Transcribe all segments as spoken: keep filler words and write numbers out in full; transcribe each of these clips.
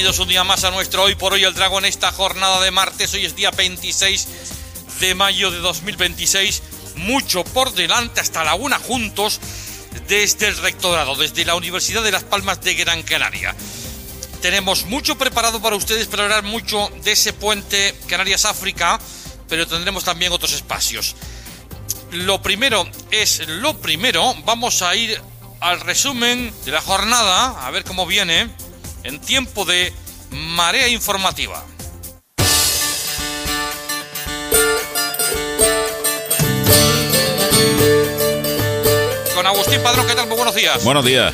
Un día más a nuestro Hoy por Hoy el Drago en esta jornada de martes. Hoy es día veintiséis de mayo de dos mil veintiséis. Mucho por delante, hasta la una juntos desde el Rectorado, desde la Universidad de Las Palmas de Gran Canaria. Tenemos mucho preparado para ustedes para hablar mucho de ese puente Canarias-África, pero tendremos también otros espacios. Lo primero es lo primero. Vamos a ir al resumen de la jornada, a ver cómo viene en tiempo de marea informativa. Con Agustín Padrón, ¿qué tal? Muy buenos días. Buenos días.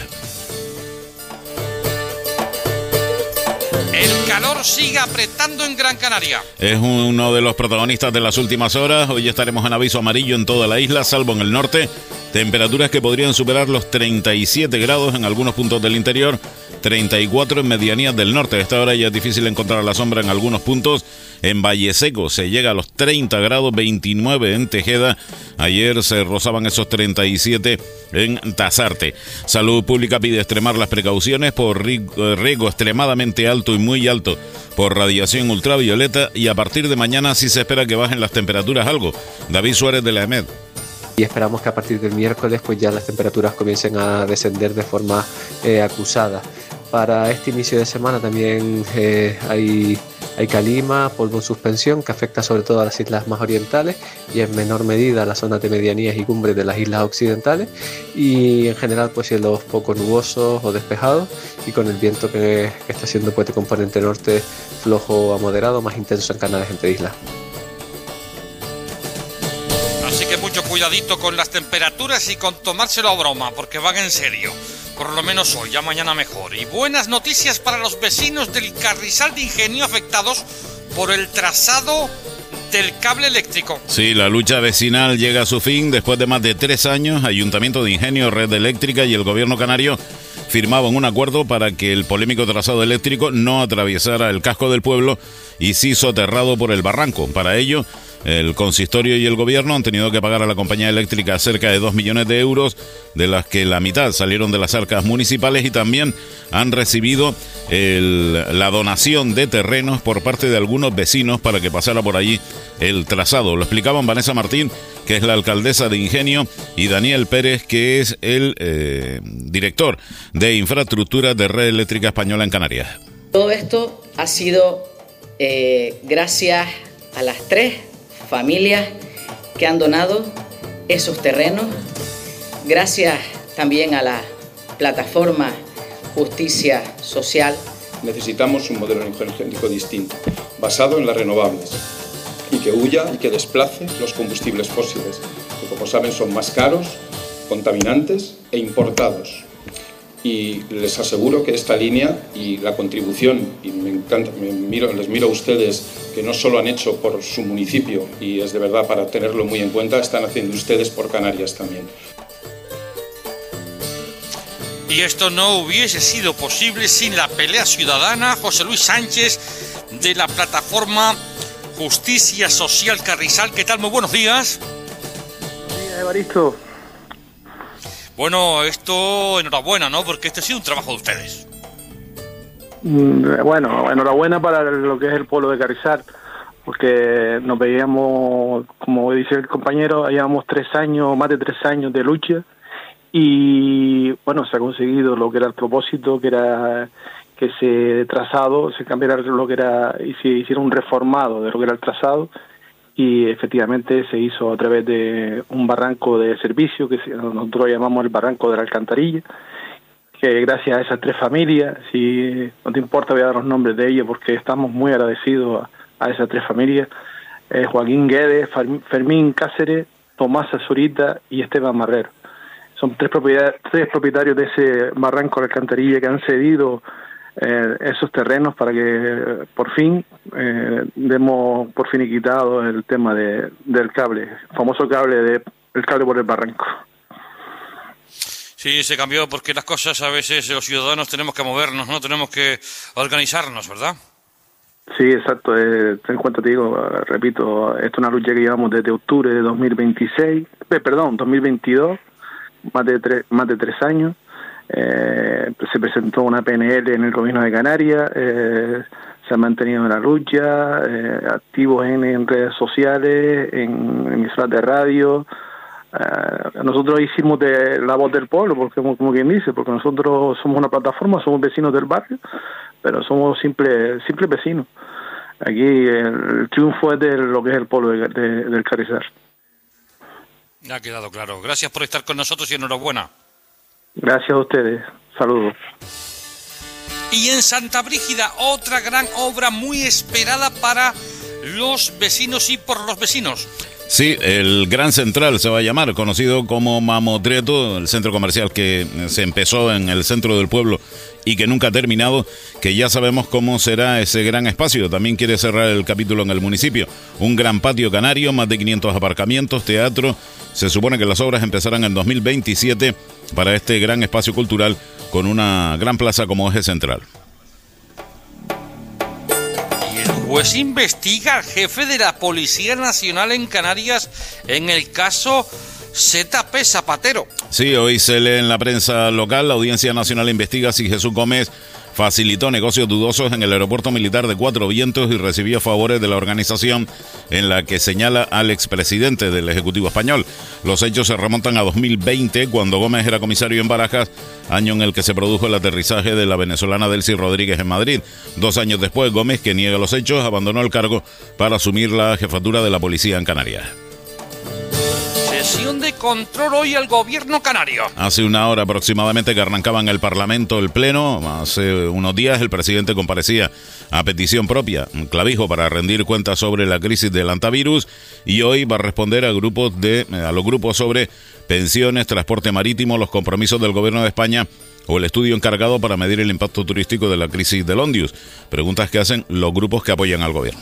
El calor sigue apretando en Gran Canaria. Es uno de los protagonistas de las últimas horas. Hoy estaremos en aviso amarillo en toda la isla, salvo en el norte. Temperaturas que podrían superar los treinta y siete grados en algunos puntos del interior, treinta y cuatro en medianías del norte. A esta hora ya es difícil encontrar la sombra en algunos puntos. En Valle Seco se llega a los treinta grados, veintinueve en Tejeda. Ayer se rozaban esos treinta y siete en Tasarte. Salud Pública pide extremar las precauciones por riesgo extremadamente alto y muy alto por radiación ultravioleta, y a partir de mañana sí se espera que bajen las temperaturas algo. David Suárez de la E M E D. Y esperamos que a partir del miércoles pues ya las temperaturas comiencen a descender de forma eh, acusada. Para este inicio de semana también eh, hay, hay calima, polvo en suspensión, que afecta sobre todo a las islas más orientales y en menor medida a las zonas de medianías y cumbres de las islas occidentales, y en general pues cielos poco nubosos o despejados, y con el viento que, que está siendo pues de componente norte flojo a moderado, más intenso en canales entre islas. Así que mucho cuidadito con las temperaturas y con tomárselo a broma, porque van en serio. Por lo menos hoy, ya mañana mejor. Y buenas noticias para los vecinos del Carrizal de Ingenio afectados por el trazado del cable eléctrico. Sí, la lucha vecinal llega a su fin después de más de tres años. Ayuntamiento de Ingenio, Red Eléctrica y el Gobierno canario firmaban un acuerdo para que el polémico trazado eléctrico no atravesara el casco del pueblo y sí soterrado por el barranco. Para ello, el consistorio y el gobierno han tenido que pagar a la compañía eléctrica cerca de dos millones de euros, de las que la mitad salieron de las arcas municipales, y también han recibido el, la donación de terrenos por parte de algunos vecinos para que pasara por allí el trazado. Lo explicaban Vanessa Martín, que es la alcaldesa de Ingenio, y Daniel Pérez, que es el eh, director de infraestructura de Red Eléctrica Española en Canarias. Todo esto ha sido eh, gracias a las tres familias que han donado esos terrenos, gracias también a la plataforma Justicia Social. Necesitamos un modelo energético distinto, basado en las renovables, y que huya y que desplace los combustibles fósiles, que como saben son más caros, contaminantes e importados. Y les aseguro que esta línea y la contribución, y me encanta, me miro, les miro a ustedes, que no solo han hecho por su municipio, y es de verdad para tenerlo muy en cuenta, están haciendo ustedes por Canarias también. Y esto no hubiese sido posible sin la pelea ciudadana. José Luis Sánchez, de la plataforma Justicia Social Carrizal. ¿Qué tal? Muy buenos días. Buenos días, Evaristo. Bueno, esto enhorabuena, ¿no? Porque este ha sido un trabajo de ustedes. Bueno, enhorabuena para lo que es el pueblo de Carrizal, porque nos veíamos, como dice el compañero, llevamos tres años, más de tres años de lucha, y bueno, se ha conseguido lo que era el propósito, que era que ese trazado se cambiara lo que era, y se hiciera un reformado de lo que era el trazado. Y efectivamente se hizo a través de un barranco de servicio que nosotros llamamos el barranco de la alcantarilla, que gracias a esas tres familias, si no te importa voy a dar los nombres de ellos porque estamos muy agradecidos a, a esas tres familias, eh, Joaquín Guedes, Fermín Cáceres, Tomás Azurita y Esteban Marrero. Son tres, tres propietarios de ese barranco de la alcantarilla que han cedido Eh, esos terrenos para que por fin eh, demos por finiquitado el tema de, del cable, el famoso cable de el cable por el barranco. Sí, se cambió porque las cosas a veces los ciudadanos tenemos que movernos, no tenemos que organizarnos, ¿verdad? Sí, exacto. Eh, ten en cuenta, te digo, repito, esto es una lucha que llevamos desde octubre de dos mil veintiséis, eh, perdón, dos mil veintidós, más de tres, más de tres años. Eh, se presentó una P N L en el gobierno de Canarias, eh, se han mantenido en la lucha, eh, activos en, en redes sociales, en emisoras de radio. Eh, nosotros hicimos de la voz del pueblo, porque como, como quien dice, porque nosotros somos una plataforma, somos vecinos del barrio, pero somos simples simples vecinos. Aquí el, el triunfo es de lo que es el pueblo de, de, del Carrizal. Ha quedado claro. Gracias por estar con nosotros y enhorabuena. Gracias a ustedes. Saludos. Y en Santa Brígida, otra gran obra muy esperada para los vecinos y por los vecinos. Sí, el Gran Central se va a llamar, conocido como Mamotreto, el centro comercial que se empezó en el centro del pueblo y que nunca ha terminado, que ya sabemos cómo será ese gran espacio. También quiere cerrar el capítulo en el municipio. Un gran patio canario, más de quinientos aparcamientos, teatro. Se supone que las obras empezarán en dos mil veintisiete para este gran espacio cultural con una gran plaza como eje central. Pues investiga al jefe de la Policía Nacional en Canarias en el caso Z P Zapatero. Sí, hoy se lee en la prensa local, la Audiencia Nacional investiga si Jesús Gómez facilitó negocios dudosos en el aeropuerto militar de Cuatro Vientos y recibió favores de la organización en la que señala al expresidente del Ejecutivo español. Los hechos se remontan a dos mil veinte, cuando Gómez era comisario en Barajas, año en el que se produjo el aterrizaje de la venezolana Delcy Rodríguez en Madrid. Dos años después, Gómez, que niega los hechos, abandonó el cargo para asumir la jefatura de la policía en Canarias. Sesión de control hoy al gobierno canario. Hace una hora aproximadamente que arrancaba en el Parlamento el Pleno. Hace unos días el presidente comparecía a petición propia, Clavijo, para rendir cuentas sobre la crisis del antivirus, y hoy va a responder a grupos de a los grupos sobre pensiones, transporte marítimo, los compromisos del gobierno de España o el estudio encargado para medir el impacto turístico de la crisis del Ondius. Preguntas que hacen los grupos que apoyan al gobierno.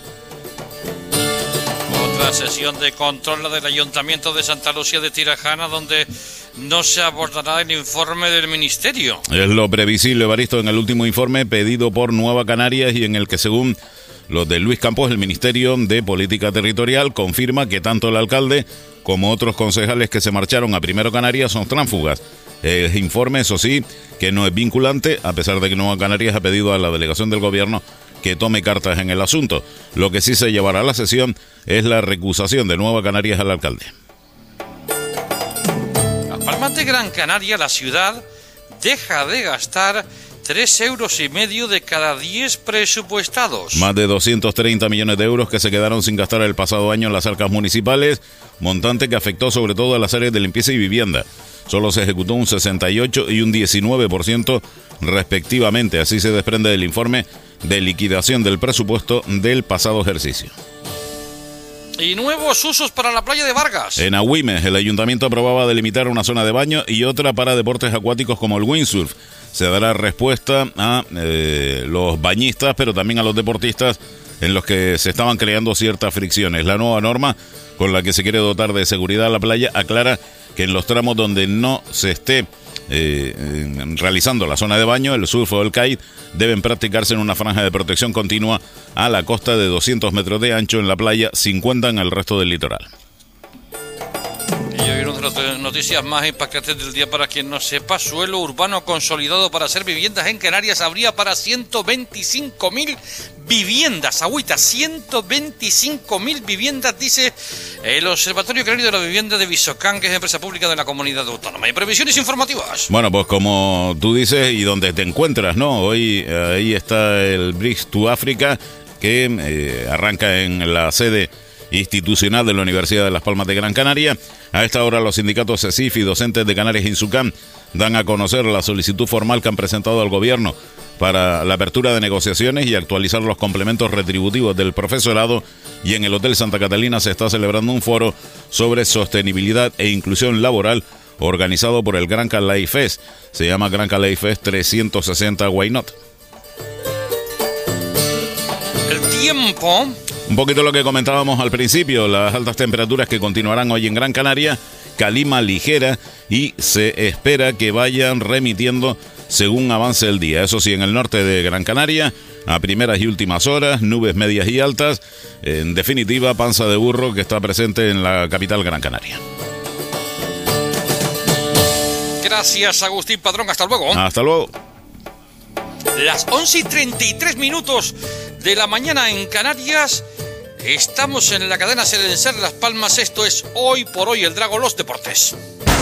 Sesión de control, la del Ayuntamiento de Santa Lucía de Tirajana, donde no se abordará el informe del Ministerio. Es lo previsible, Evaristo, en el último informe pedido por Nueva Canarias y en el que, según los de Luis Campos, el Ministerio de Política Territorial confirma que tanto el alcalde como otros concejales que se marcharon a Primero Canarias son tránsfugas. El informe, eso sí, que no es vinculante, a pesar de que Nueva Canarias ha pedido a la delegación del gobierno que tome cartas en el asunto. Lo que sí se llevará a la sesión es la recusación de Nueva Canarias al alcalde. Las Palmas de Gran Canaria, la ciudad, deja de gastar tres euros y medio de cada diez presupuestados. Más de doscientos treinta millones de euros que se quedaron sin gastar el pasado año en las arcas municipales, montante que afectó sobre todo a las áreas de limpieza y vivienda. Solo se ejecutó un sesenta y ocho y un diecinueve por ciento respectivamente. Así se desprende del informe de liquidación del presupuesto del pasado ejercicio. Y nuevos usos para la playa de Vargas. En Agüimes, el ayuntamiento aprobaba delimitar una zona de baño y otra para deportes acuáticos como el windsurf. Se dará respuesta a eh, los bañistas, pero también a los deportistas en los que se estaban creando ciertas fricciones. La nueva norma, con la que se quiere dotar de seguridad a la playa, aclara que en los tramos donde no se esté eh, realizando la zona de baño, el surf o el kite, deben practicarse en una franja de protección continua a la costa de doscientos metros de ancho en la playa, cincuenta en el resto del litoral. Y hoy una de las noticias más impactantes del día, para quien no sepa: suelo urbano consolidado para hacer viviendas en Canarias habría para ciento veinticinco mil viviendas. Agüita, ciento veinticinco mil viviendas, dice el Observatorio Canario de la Vivienda de Visocán, que es empresa pública de la comunidad autónoma. Y previsiones informativas. Bueno, pues como tú dices y donde te encuentras, ¿no? Hoy eh, ahí está el BRICS to África, que eh, arranca en la sede institucional de la Universidad de Las Palmas de Gran Canaria. A esta hora los sindicatos CECIF y docentes de Canarias Insucam dan a conocer la solicitud formal que han presentado al gobierno para la apertura de negociaciones y actualizar los complementos retributivos del profesorado. Y en el Hotel Santa Catalina se está celebrando un foro sobre sostenibilidad e inclusión laboral organizado por el Gran Calais Fest. Se llama Gran Calais Fest trescientos sesenta Why Not. El tiempo. Un poquito lo que comentábamos al principio, las altas temperaturas que continuarán hoy en Gran Canaria, calima ligera y se espera que vayan remitiendo según avance el día. Eso sí, en el norte de Gran Canaria, a primeras y últimas horas, nubes medias y altas, en definitiva, panza de burro que está presente en la capital Gran Canaria. Gracias, Agustín Padrón. Hasta luego. Hasta luego. Las once y treinta y tres minutos de la mañana en Canarias. Estamos en la cadena SER en SER Las Palmas. Esto es Hoy por Hoy el Drago, los deportes.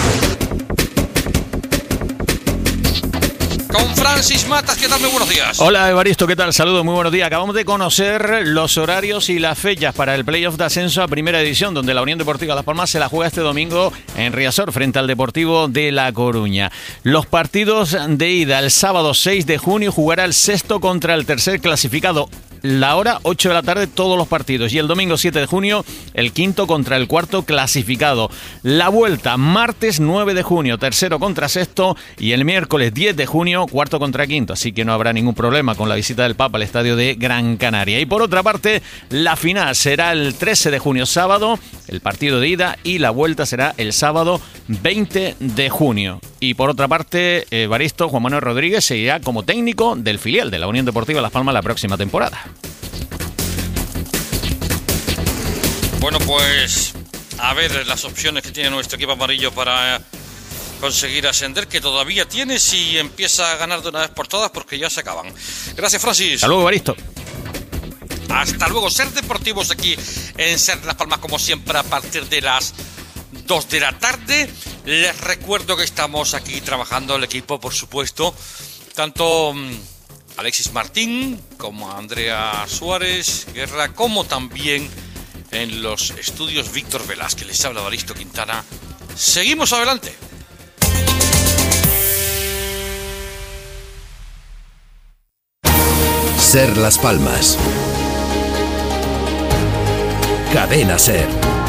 Con Francis Matas, ¿qué tal? Muy buenos días. Hola Evaristo, ¿qué tal? Saludos, muy buenos días. Acabamos de conocer los horarios y las fechas para el playoff de ascenso a primera edición, donde la Unión Deportiva Las Palmas se la juega este domingo en Riazor frente al Deportivo de La Coruña. Los partidos de ida: el sábado seis de junio jugará el sexto contra el tercer clasificado. La hora ocho de la tarde, todos los partidos. Y el domingo siete de junio, el quinto contra el cuarto clasificado. La vuelta, martes nueve de junio, tercero contra sexto. Y el miércoles diez de junio, cuarto contra quinto. Así que no habrá ningún problema con la visita del Papa al estadio de Gran Canaria. Y por otra parte, la final será el trece de junio, sábado, el partido de ida. Y la vuelta será el sábado veinte de junio. Y por otra parte, Evaristo, Juan Manuel Rodríguez seguirá como técnico del filial de la Unión Deportiva Las Palmas la próxima temporada. Bueno, pues a ver las opciones que tiene nuestro equipo amarillo para conseguir ascender, que todavía tiene si empieza a ganar de una vez por todas, porque ya se acaban. Gracias, Francis. Hasta luego, Evaristo. Hasta luego. SER Deportivos aquí en SER Las Palmas, como siempre, a partir de las dos de la tarde. Les recuerdo que estamos aquí trabajando el equipo, por supuesto, tanto Alexis Martín como Andrea Suárez Guerra, como también en los estudios Víctor Velázquez. Les habla Evaristo Quintana. Seguimos adelante. SER Las Palmas. Cadena SER.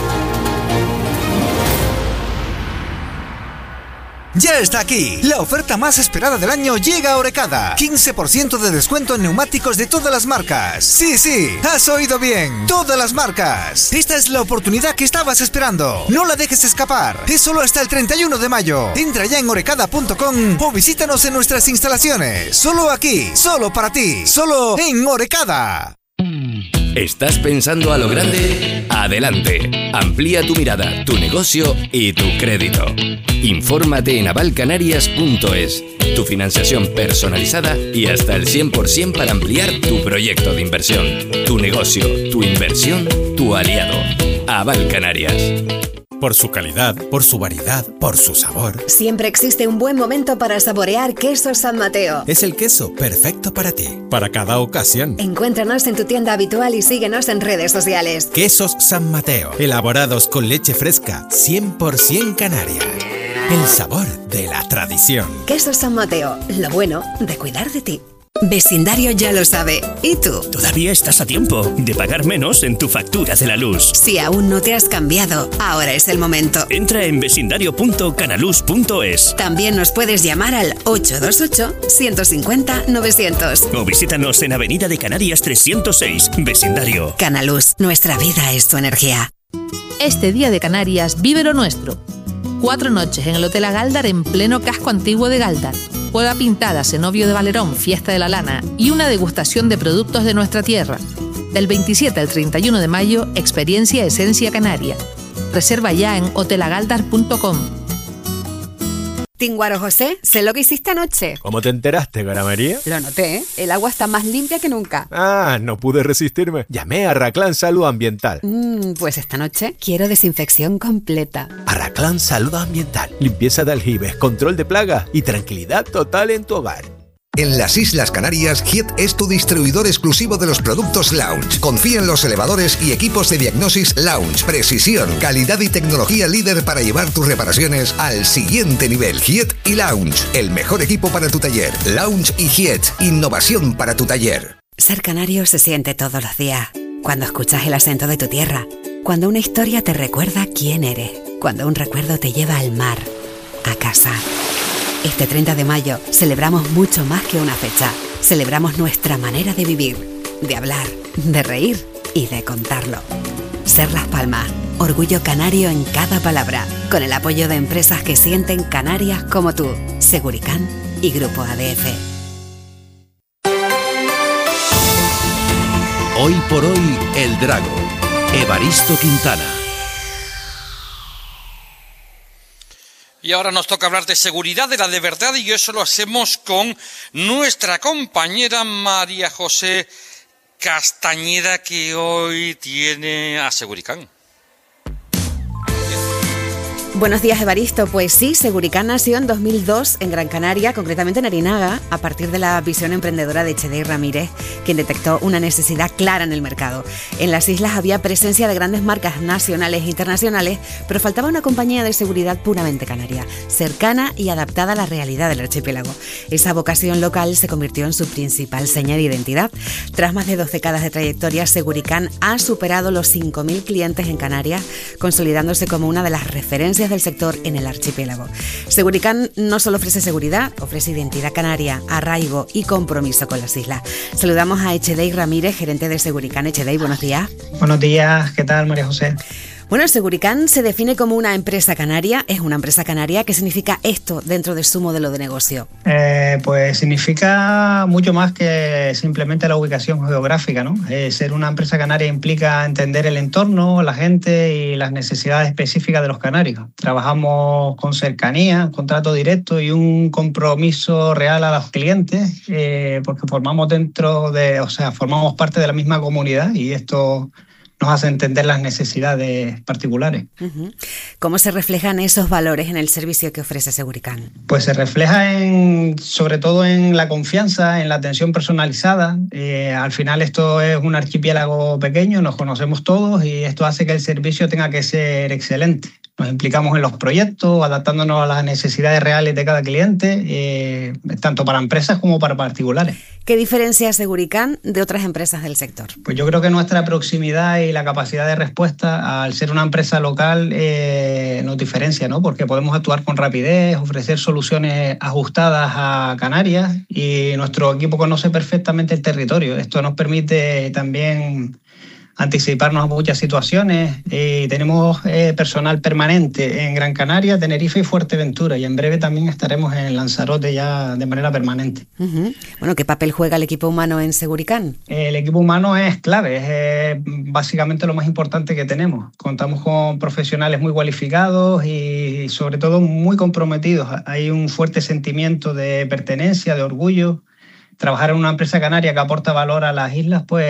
Ya está aquí. La oferta más esperada del año llega a Orecada. quince por ciento de descuento en neumáticos de todas las marcas. Sí, sí, has oído bien. Todas las marcas. Esta es la oportunidad que estabas esperando. No la dejes escapar. Es solo hasta el treinta y uno de mayo. Entra ya en orecada punto com o visítanos en nuestras instalaciones. Solo aquí, solo para ti, solo en Orecada. ¿Estás pensando a lo grande? Adelante. Amplía tu mirada, tu negocio y tu crédito. Infórmate en aval canarias punto es. Tu financiación personalizada y hasta el cien por ciento para ampliar tu proyecto de inversión. Tu negocio, tu inversión, tu aliado. Aval Canarias. Por su calidad, por su variedad, por su sabor. Siempre existe un buen momento para saborear Quesos San Mateo. Es el queso perfecto para ti, para cada ocasión. Encuéntranos en tu tienda habitual y síguenos en redes sociales. Quesos San Mateo, elaborados con leche fresca, cien por ciento canaria. El sabor de la tradición. Quesos San Mateo, lo bueno de cuidar de ti. Vecindario ya lo sabe. ¿Y tú? Todavía estás a tiempo de pagar menos en tu factura de la luz. Si aún no te has cambiado, ahora es el momento. Entra en vecindario punto canaluz punto es. También nos puedes llamar al ocho dos ocho, ciento cincuenta, novecientos. O visítanos en Avenida de Canarias trescientos seis, Vecindario. Canaluz, nuestra vida es tu energía. Este día de Canarias vive lo nuestro. Cuatro noches en el Hotel Agaldar en pleno casco antiguo de Galdar. Boda pintada, cenobio de Valerón, fiesta de la lana y una degustación de productos de nuestra tierra. Del veintisiete al treinta y uno de mayo, experiencia Esencia Canaria. Reserva ya en hotel agaldar punto com. Tinguaro José, sé lo que hiciste anoche. ¿Cómo te enteraste, Gara María? Lo noté, ¿eh? El agua está más limpia que nunca. Ah, no pude resistirme. Llamé a Arraclán Salud Ambiental. Mm, pues esta noche quiero desinfección completa. Arraclán Salud Ambiental. Limpieza de aljibes, control de plagas y tranquilidad total en tu hogar. En las Islas Canarias, Hiet es tu distribuidor exclusivo de los productos Lounge. Confía en los elevadores y equipos de diagnosis Lounge. Precisión, calidad y tecnología líder para llevar tus reparaciones al siguiente nivel. Hiet y Lounge, el mejor equipo para tu taller. Lounge y Hiet, innovación para tu taller. Ser canario se siente todos los días. Cuando escuchas el acento de tu tierra. Cuando una historia te recuerda quién eres. Cuando un recuerdo te lleva al mar, a casa. Este treinta de mayo celebramos mucho más que una fecha. Celebramos nuestra manera de vivir, de hablar, de reír y de contarlo. Ser Las Palmas, orgullo canario en cada palabra, con el apoyo de empresas que sienten Canarias como tú, Seguricán y Grupo A D F. Hoy por hoy, El Drago. Evaristo Quintana. Y Y ahora nos toca hablar de seguridad, de la de verdad, y eso lo hacemos con nuestra compañera María José Castañeda, que hoy tiene a Seguricán. Buenos días, Evaristo. Pues sí, Seguricán nació en dos mil dos en Gran Canaria, concretamente en Arinaga, a partir de la visión emprendedora de Echedei Ramírez, quien detectó una necesidad clara en el mercado. En las islas había presencia de grandes marcas nacionales e internacionales, pero faltaba una compañía de seguridad puramente canaria, cercana y adaptada a la realidad del archipiélago. Esa vocación local se convirtió en su principal seña de identidad. Tras más de dos décadas de trayectoria, Seguricán ha superado los cinco mil clientes en Canarias, consolidándose como una de las referencias del sector en el archipiélago. Seguricán no solo ofrece seguridad, ofrece identidad canaria, arraigo y compromiso con las islas. Saludamos a Echedei Ramírez, gerente de Seguricán. Echedei, buenos días. Buenos días, ¿qué tal, María José? Bueno, Seguricán se define como una empresa canaria, es una empresa canaria. ¿Qué significa esto dentro de su modelo de negocio? Eh, pues significa mucho más que simplemente la ubicación geográfica, ¿no? Eh, ser una empresa canaria implica entender el entorno, la gente y las necesidades específicas de los canarios. Trabajamos con cercanía, con trato directo y un compromiso real a los clientes, eh, porque formamos dentro de, o sea, formamos parte de la misma comunidad y esto nos hace entender las necesidades particulares. Uh-huh. ¿Cómo se reflejan esos valores en el servicio que ofrece Seguricán? Pues se refleja en, sobre todo en la confianza, en la atención personalizada. Eh, al final esto es un archipiélago pequeño, nos conocemos todos y esto hace que el servicio tenga que ser excelente. Nos implicamos en los proyectos, adaptándonos a las necesidades reales de cada cliente, eh, tanto para empresas como para particulares. ¿Qué diferencia Seguricán de otras empresas del sector? Pues yo creo que nuestra proximidad y la capacidad de respuesta, al ser una empresa local, eh, nos diferencia, ¿no? Porque podemos actuar con rapidez, ofrecer soluciones ajustadas a Canarias y nuestro equipo conoce perfectamente el territorio. Esto nos permite también anticiparnos a muchas situaciones y tenemos eh, personal permanente en Gran Canaria, Tenerife y Fuerteventura y en breve también estaremos en Lanzarote ya de manera permanente. Uh-huh. Bueno, ¿qué papel juega el equipo humano en Seguricán? El equipo humano es clave, es eh, básicamente lo más importante que tenemos. Contamos con profesionales muy cualificados y sobre todo muy comprometidos. Hay un fuerte sentimiento de pertenencia, de orgullo. Trabajar en una empresa canaria que aporta valor a las islas, pues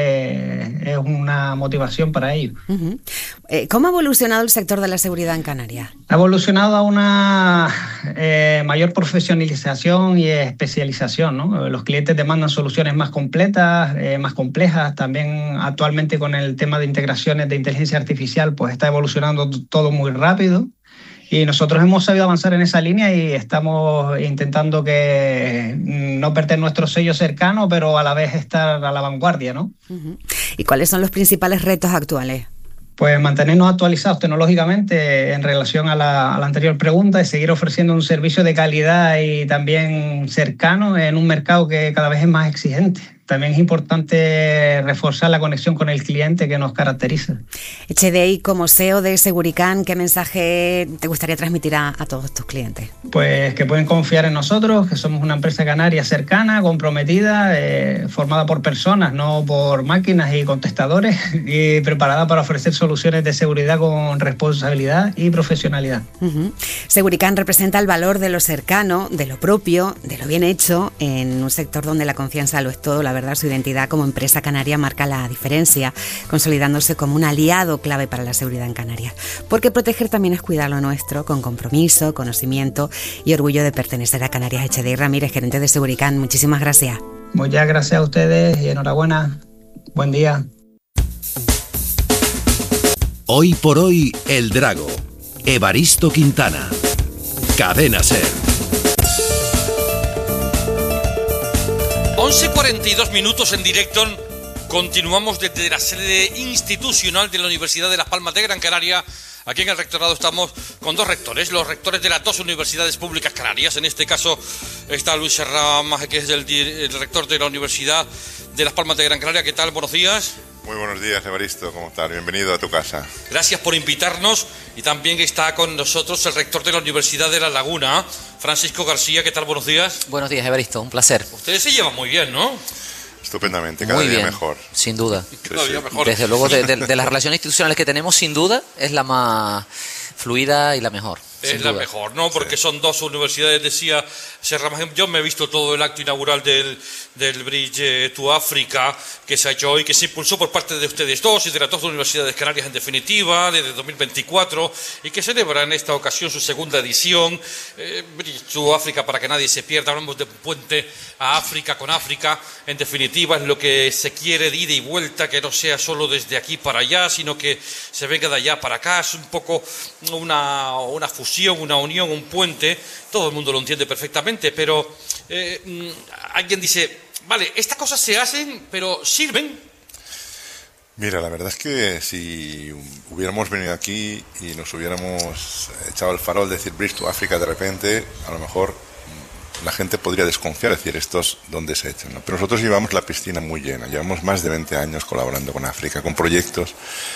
es una motivación para ellos. Uh-huh. Eh, ¿Cómo ha evolucionado el sector de la seguridad en Canarias? Ha evolucionado a una eh, mayor profesionalización y especialización, ¿no? Los clientes demandan soluciones más completas, eh, más complejas. También actualmente con el tema de integraciones de inteligencia artificial, pues está evolucionando todo muy rápido. Y nosotros hemos sabido avanzar en esa línea y estamos intentando que no perder nuestro sello cercano, pero a la vez estar a la vanguardia, ¿no? Uh-huh. ¿Y cuáles son los principales retos actuales? Pues mantenernos actualizados tecnológicamente en relación a la, a la anterior pregunta y seguir ofreciendo un servicio de calidad y también cercano en un mercado que cada vez es más exigente. También es importante reforzar la conexión con el cliente que nos caracteriza. Echedei, como C E O de Seguricán, ¿qué mensaje te gustaría transmitir a, a todos tus clientes? Pues que pueden confiar en nosotros, que somos una empresa canaria cercana, comprometida, eh, formada por personas, no por máquinas y contestadores, y preparada para ofrecer soluciones de seguridad con responsabilidad y profesionalidad. Uh-huh. Seguricán representa el valor de lo cercano, de lo propio, de lo bien hecho, en un sector donde la confianza lo es todo. La verdad, su identidad como empresa canaria marca la diferencia, consolidándose como un aliado clave para la seguridad en Canarias. Porque proteger también es cuidar lo nuestro, con compromiso, conocimiento y orgullo de pertenecer a Canarias. Echedei Ramírez, gerente de Seguricán, muchísimas gracias. Muchas gracias a ustedes y enhorabuena. Buen día. Hoy por hoy, El Drago. Evaristo Quintana. Cadena SER. once cuarenta y dos minutos en directo. Continuamos desde la sede institucional de la Universidad de Las Palmas de Gran Canaria. Aquí en el rectorado estamos con dos rectores, los rectores de las dos universidades públicas canarias. En este caso está Luis Serrama, que es el, el rector de la Universidad de Las Palmas de Gran Canaria. ¿Qué tal? Buenos días. Muy buenos días, Evaristo. ¿Cómo estás? Bienvenido a tu casa. Gracias por invitarnos. Y también está con nosotros el rector de la Universidad de La Laguna, Francisco García. ¿Qué tal? Buenos días. Buenos días, Evaristo. Un placer. Ustedes se llevan muy bien, ¿no? Estupendamente, cada muy día bien, mejor. Sin duda. Cada día mejor. Desde luego, de, de, de las relaciones institucionales que tenemos, sin duda, es la más fluida y la mejor. es la mejor, ¿no? Porque sí. Son dos universidades, decía Serra Magem. Yo me he visto todo el acto inaugural del, del Bridge to Africa que se ha hecho hoy, que se impulsó por parte de ustedes dos y de las dos universidades canarias en definitiva, desde dos mil veinticuatro, y que celebra en esta ocasión su segunda edición. Eh, Bridge to Africa, para que nadie se pierda, hablamos de puente a África con África, en definitiva es lo que se quiere de ida y vuelta, que no sea solo desde aquí para allá, sino que se venga de allá para acá. Es un poco una, una fusión, una unión, un puente. Todo el mundo lo entiende perfectamente, pero eh, alguien dice, vale, estas cosas se hacen, pero ¿sirven? Mira, la verdad es que si hubiéramos venido aquí y nos hubiéramos echado el farol de decir Bridge to Africa de repente, a lo mejor la gente podría desconfiar, decir, estos dónde se echan, ¿no? Pero nosotros llevamos la piscina muy llena, llevamos más de veinte años colaborando con África, con proyectos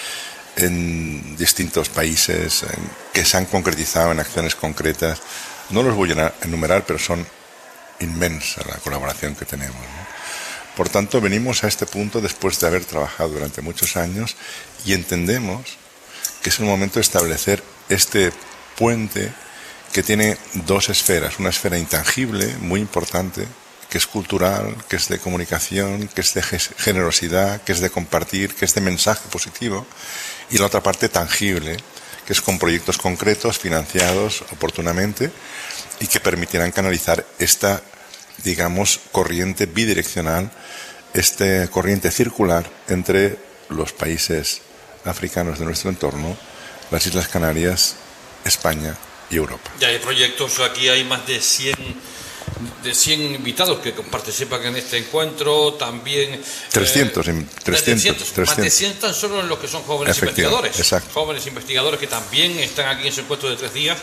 en distintos países en, que se han concretizado en acciones concretas. No los voy a enumerar, pero son inmensa la colaboración que tenemos, ¿no? Por tanto, venimos a este punto después de haber trabajado durante muchos años y entendemos que es el momento de establecer este puente que tiene dos esferas, una esfera intangible muy importante, que es cultural, que es de comunicación, que es de generosidad, que es de compartir, que es de mensaje positivo, y la otra parte tangible, que es con proyectos concretos, financiados oportunamente, y que permitirán canalizar esta, digamos, corriente bidireccional, esta corriente circular entre los países africanos de nuestro entorno, las Islas Canarias, España y Europa. Ya hay proyectos, aquí hay más de cien de cien invitados que participan en este encuentro, también trescientos, eh, trescientos, trescientos. Más de cien tan solo en los que son jóvenes investigadores, exacto. jóvenes investigadores que también están aquí en ese encuentro de tres días.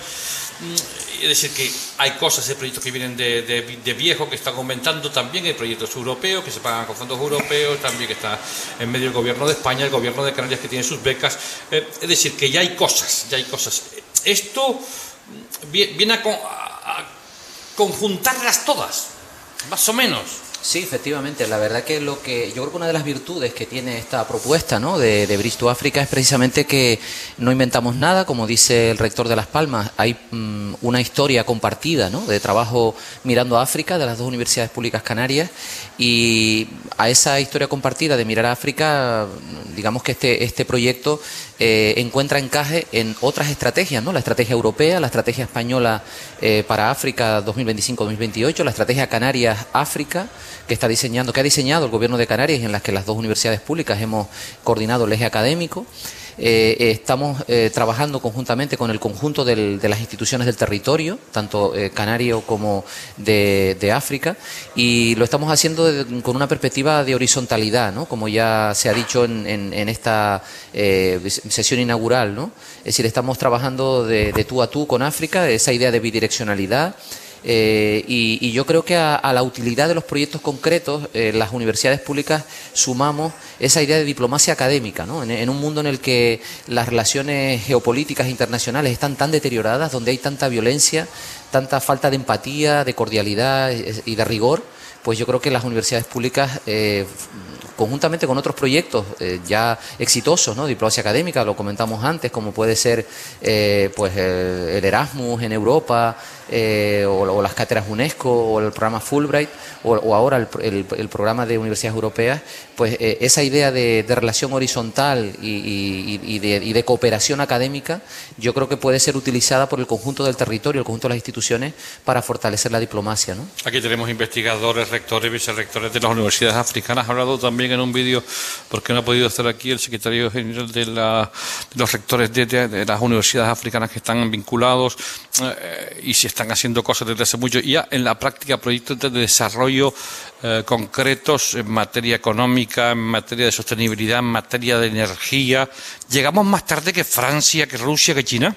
Es decir, que hay cosas, hay proyectos que vienen de, de, de viejo, que están aumentando también, hay proyectos europeos que se pagan con fondos europeos, también que está en medio el gobierno de España, el gobierno de Canarias que tiene sus becas. Eh, es decir, que ya hay cosas, ya hay cosas. Esto viene a, a conjuntarlas todas, más o menos. Sí, efectivamente. La verdad que lo que yo creo que una de las virtudes que tiene esta propuesta, ¿no?, de, de Bridge to Africa es precisamente que no inventamos nada, como dice el rector de Las Palmas. Hay um, una historia compartida, ¿no?, de trabajo mirando a África de las dos universidades públicas canarias, y a esa historia compartida de mirar a África, digamos que este este proyecto eh, encuentra encaje en otras estrategias, ¿no? La estrategia europea, la estrategia española eh, para África dos mil veinticinco dos mil veintiocho, la estrategia Canarias-África, que está diseñando, que ha diseñado el gobierno de Canarias, en las que las dos universidades públicas hemos coordinado el eje académico. Eh, eh, estamos eh, trabajando conjuntamente con el conjunto del, de las instituciones del territorio, tanto eh, canario como de, de África, y lo estamos haciendo de, con una perspectiva de horizontalidad, ¿no?, como ya se ha dicho en, en, en esta eh, sesión inaugural, ¿no? Es decir, estamos trabajando de, de tú a tú con África, esa idea de bidireccionalidad. Eh, y, y yo creo que a, a la utilidad de los proyectos concretos, eh, las universidades públicas sumamos esa idea de diplomacia académica, ¿no? En, en un mundo en el que las relaciones geopolíticas internacionales están tan deterioradas, donde hay tanta violencia, tanta falta de empatía, de cordialidad y de rigor, pues yo creo que las universidades públicas, eh, conjuntamente con otros proyectos eh, ya exitosos, ¿no?, diplomacia académica, lo comentamos antes, como puede ser eh, pues el, el Erasmus en Europa, eh, o, o las cátedras UNESCO, o el programa Fulbright, o, o ahora el, el, el programa de universidades europeas, pues eh, esa idea de, de relación horizontal y, y, y, de, y de cooperación académica, yo creo que puede ser utilizada por el conjunto del territorio, el conjunto de las instituciones, para fortalecer la diplomacia, ¿no? Aquí tenemos investigadores, rectores, vicerrectores de las universidades africanas. Ha hablado también en un vídeo, porque no ha podido estar aquí, el secretario general de, la, de los rectores de, de, de las universidades africanas que están vinculados eh, y se están haciendo cosas desde hace mucho. Y ya en la práctica, proyectos de desarrollo eh, concretos en materia económica, en materia de sostenibilidad, en materia de energía. ¿Llegamos más tarde que Francia, que Rusia, que China?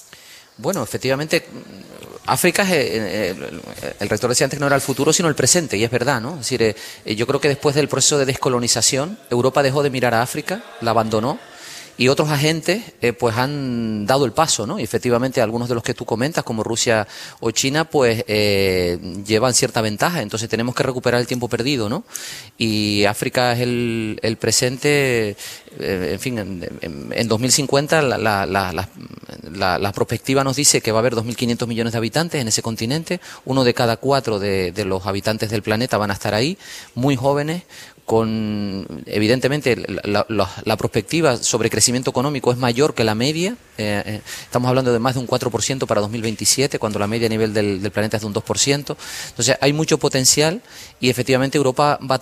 Bueno, efectivamente, África, es, eh, el, el rector decía antes que no era el futuro, sino el presente, y es verdad, ¿no? Es decir, eh, yo creo que después del proceso de descolonización, Europa dejó de mirar a África, la abandonó, y otros agentes eh, pues han dado el paso, ¿no? Y efectivamente algunos de los que tú comentas, como Rusia o China, pues eh, llevan cierta ventaja, entonces tenemos que recuperar el tiempo perdido, ¿no? Y África es el, el presente, eh, en fin, en, en, en dos mil cincuenta la, la, la, la, la, la perspectiva nos dice que va a haber dos mil quinientos millones de habitantes en ese continente, uno de cada cuatro de, de los habitantes del planeta van a estar ahí, muy jóvenes, con evidentemente la, la, la perspectiva sobre crecimiento económico es mayor que la media, eh, eh, estamos hablando de más de un cuatro por ciento para dos mil veintisiete, cuando la media a nivel del, del planeta es de un dos por ciento, entonces hay mucho potencial y efectivamente Europa va a